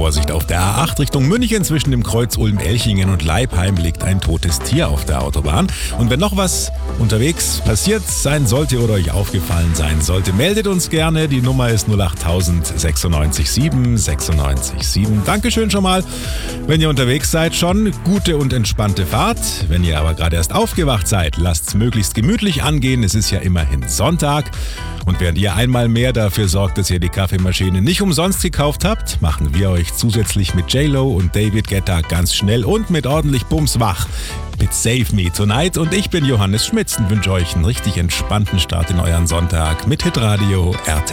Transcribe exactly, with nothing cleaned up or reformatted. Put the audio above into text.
Vorsicht auf der A acht Richtung München zwischen dem Kreuz Ulm-Elchingen und Leipheim liegt ein totes Tier auf der Autobahn. Und wenn noch was unterwegs passiert sein sollte oder euch aufgefallen sein sollte, meldet uns gerne. Die Nummer ist null acht null null sechs sieben sechs sechs sieben. Dankeschön schon mal, wenn ihr unterwegs seid schon. Gute und entspannte Fahrt. Wenn ihr aber gerade erst aufgewacht seid, lasst's möglichst gemütlich angehen. Es ist ja immerhin Sonntag. Und während ihr einmal mehr dafür sorgt, dass ihr die Kaffeemaschine nicht umsonst gekauft habt, machen wir euch zusätzlich mit J-Lo und David Guetta ganz schnell und mit ordentlich Bums wach mit Save Me Tonight. Und ich bin Johannes Schmitz und wünsche euch einen richtig entspannten Start in euren Sonntag mit Hitradio R T